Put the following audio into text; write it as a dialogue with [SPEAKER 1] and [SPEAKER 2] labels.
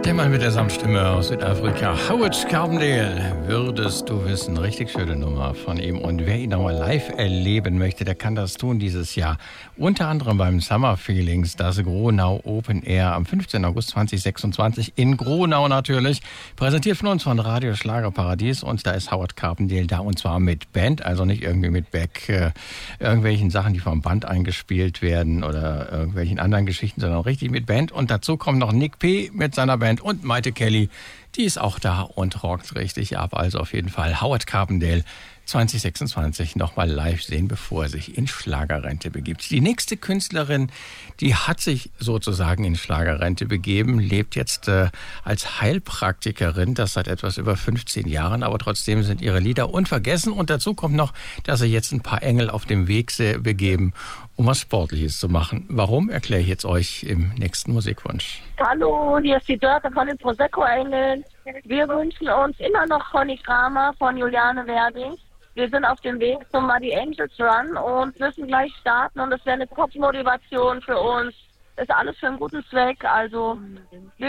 [SPEAKER 1] Der Mann mit der Samtstimme aus Südafrika, Howard Carpendale, würdest du wissen. Richtig schöne Nummer von ihm. Und wer ihn nochmal live erleben möchte, der kann das tun dieses Jahr. Unter anderem beim Summer Feelings, das Gronau Open Air am 15. August 2026 in Gronau natürlich. Präsentiert von uns von Radio Schlagerparadies. Und da ist Howard Carpendale da, und zwar mit Band, also nicht irgendwie mit irgendwelchen Sachen, die vom Band eingespielt werden oder irgendwelchen anderen Geschichten, sondern richtig mit Band. Und dazu kommt noch Nick P. mit seiner Band und Maite Kelly, die ist auch da und rockt richtig ab. Also auf jeden Fall Howard Carpendale 2026 nochmal live sehen, bevor er sich in Schlagerrente begibt. Die nächste Künstlerin, die hat sich sozusagen in Schlagerrente begeben, lebt jetzt als Heilpraktikerin, das seit etwas über 15 Jahren, aber trotzdem sind ihre Lieder unvergessen. Und dazu kommt noch, dass sie jetzt ein paar Engel auf dem Weg begeben, um was Sportliches zu machen. Warum, erkläre ich jetzt euch im nächsten Musikwunsch.
[SPEAKER 2] Hallo, hier ist die Dörte von den Prosecco-Engeln. Wir wünschen uns immer noch Chronograma von Juliane Werding. Wir sind auf dem Weg zum Muddy Angels Run und müssen gleich starten, und das wäre eine Top-Motivation für uns. Ist alles für einen guten Zweck, also